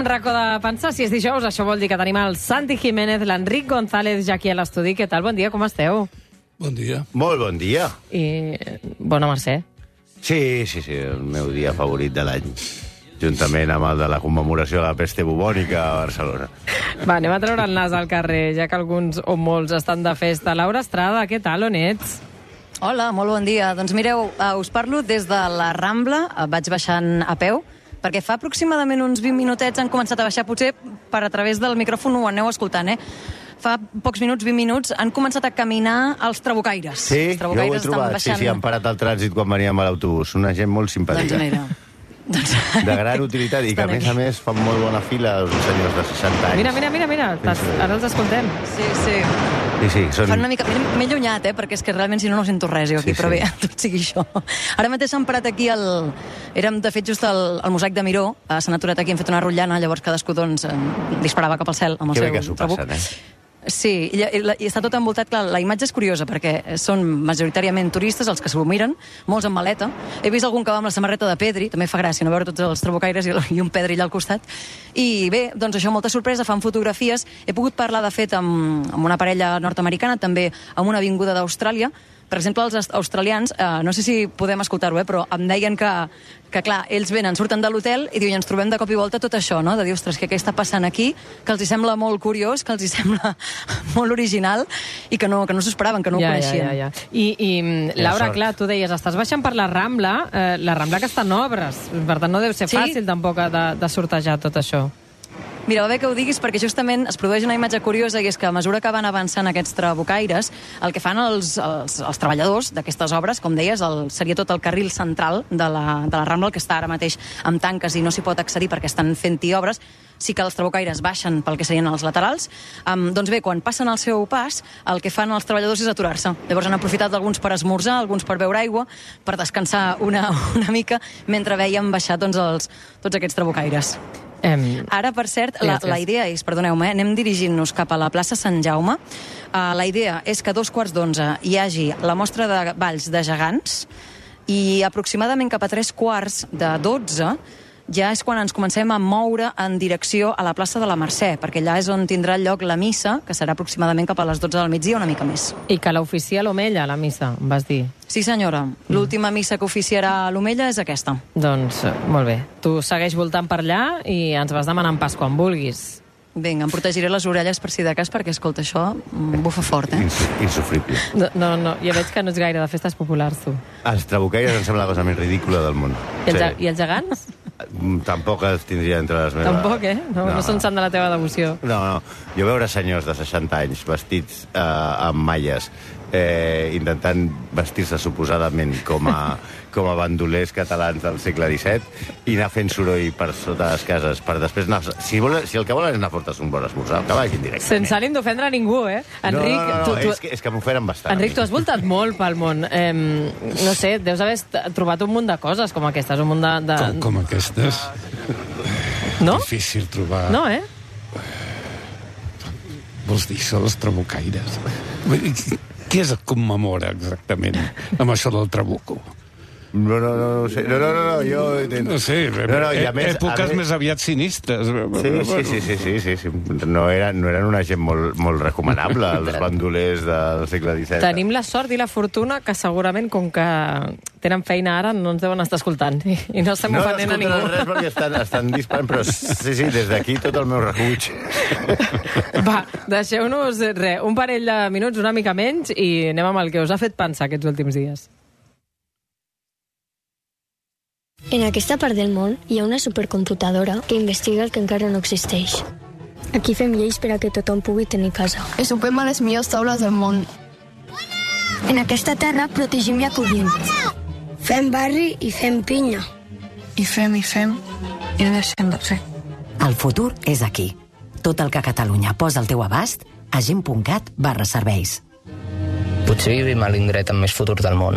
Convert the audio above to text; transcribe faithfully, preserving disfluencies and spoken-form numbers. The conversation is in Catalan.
racó de pensar. Si és dijous, això vol dir que tenim el Santi Jiménez, l'Enric González ja aquí a l'estudi. Què tal? Bon dia, com esteu? Bon dia. Molt bon dia. I bona Mercè. Sí, sí, sí, el meu dia favorit de l'any, juntament amb el de la commemoració de la peste bubònica a Barcelona. Va, anem a treure el nas al carrer, ja que alguns o molts estan de festa. Laura Estrada, què tal, on ets? Hola, molt bon dia. Doncs mireu, uh, us parlo des de la Rambla, uh, vaig baixant a peu, perquè fa aproximadament uns vint minutets han començat a baixar, potser per a través del micròfon ho aneu escoltant, eh? Fa pocs minuts, vint minuts, han començat a caminar els trabucaires. Sí, els jo ho he trobat, sí, sí, han parat al trànsit quan veníem a l'autobús. Una gent molt simpàtica. Doncs mira. Doncs... De gran utilitat, i que a més a més fan molt bona fila els senyors de seixanta anys. Mira, mira, mira, mira. Ara els escoltem. Sí, sí. Sí, sí, són... Fan una mica... M'he allunyat, eh? Perquè és que realment si no no sento res jo aquí, sí, però sí. Bé, tot sigui això. Ara mateix s'han parat aquí al... Érem, de fet, just al, al mosaic de Miró, s'han aturat aquí, han fet una rotllana, llavors cadascú, doncs, disparava cap al cel amb el que seu bé que s'ho passen, eh? Sí, i, i, i està tot envoltat, clar, la imatge és curiosa, perquè són majoritàriament turistes els que s'ho miren, molts amb maleta. He vist algun que va amb la samarreta de Pedri, també fa gràcia no veure tots els trabucaires i, i un Pedri allà al costat. I bé, doncs això, molta sorpresa, fan fotografies. He pogut parlar, de fet, amb, amb una parella nord-americana, també amb una avinguda d'Austràlia. Per exemple, els australians, eh, no sé si podem escoltar-ho, eh, però em deien que, que, clar, ells venen, surten de l'hotel i diuen, ens trobem de cop i volta tot això, no? De dir, ostres, que què està passant aquí? Que els hi sembla molt curiós, que els hi sembla molt original i que no, que no s'ho esperaven, que no ja, ho coneixien. Ja, ja, ja. I, i Laura, clar, tu deies, estàs baixant per la Rambla, eh, la Rambla que està en obres, per tant no deu ser sí? fàcil tampoc de, de sortejar tot això. Mira, va bé que ho diguis perquè justament es produeix una imatge curiosa i és que a mesura que van avançant aquests trabucaires, el que fan els, els, els treballadors d'aquestes obres, com deies, el, seria tot el carril central de la, de la Rambla, que està ara mateix amb tanques i no s'hi pot accedir perquè estan fent-hi obres, sí que els trabucaires baixen pel que serien els laterals. Um, doncs bé, quan passen el seu pas, el que fan els treballadors és aturar-se. Llavors han aprofitat alguns per esmorzar, alguns per beure aigua, per descansar una, una mica, mentre veiem baixar doncs, els, tots aquests trabucaires. Um, Ara, per cert, la, la idea és, perdoneu-me, eh, anem dirigint-nos cap a la plaça Sant Jaume. Uh, la idea és que a dos quarts d'onze hi hagi la mostra de balls de gegants i aproximadament cap a tres quarts de dotze ja és quan ens comencem a moure en direcció a la plaça de la Mercè, perquè allà és on tindrà lloc la missa, que serà aproximadament cap a les dotze del migdia, una mica més. I que l'oficia l'Omella, la missa, em vas dir. Sí, senyora. L'última missa que oficiarà l'Omella és aquesta. Doncs, molt bé. Tu segueix voltant per allà i ens vas demanant pas quan vulguis. Vinga, em protegiré les orelles per si de cas, perquè, escolta, això bufa fort, eh? Ins insufrible. No, no, no, ja veig que no ets gaire de festes populars, tu. Els trabucaires em sembla la cosa més ridícula del món. I els, sí. I els gegants? Tampoc els tindria entre les meves... Tampoc, eh? No, no, no són sant de la teva devoció. No, no. Jo veure senyors de seixanta anys vestits eh, amb malles, eh, intentant vestir-se suposadament com a, com a bandolers catalans del segle disset i anar fent soroll per sota les cases per després anar... Si, vol, si el que volen és anar fort a un bon esmorzar, que vagin directament. Sense ànim d'ofendre a ningú, eh? Enric, no, no, no, tu, tu... És, que, és que m'oferen bastant. Enric, tu has voltat molt pel món. Eh, no sé, deus haver trobat un munt de coses com aquestes, un munt de... de... Com, com aquestes. No? Difícil trobar... No, eh? Vols dir això dels trabucaires? Què es commemora exactament amb això del trabuco? No, no, no, no sé. No, no, no, no, jo... No sé, no, no, i a més, èpoques a més... més aviat sinistres. Sí, sí, sí, sí, sí, sí, sí. No, eren, no eren una gent molt, molt recomanable, els bandolers del segle disset. Tenim la sort i la fortuna que segurament, com que tenen feina ara, no ens deuen estar escoltant. I, i no estem ofenent no a ningú. No res perquè estan, estan disparant, però sí, sí, des d'aquí tot el meu refuig. Va, deixeu-nos re, un parell de minuts, una mica menys, i anem amb el que us ha fet pensar aquests últims dies. En aquesta part del món hi ha una supercomputadora que investiga el que encara no existeix. Aquí fem lleis per a que tothom pugui tenir casa. I sopem a les millors taules del món. En aquesta terra protegim i acollim. Fem barri i fem pinya. I fem i fem i no deixem de fer. El futur és aquí. Tot el que Catalunya posa al teu abast a gent punt cat barra serveis. Potser vivim a l'indret amb més futur del món.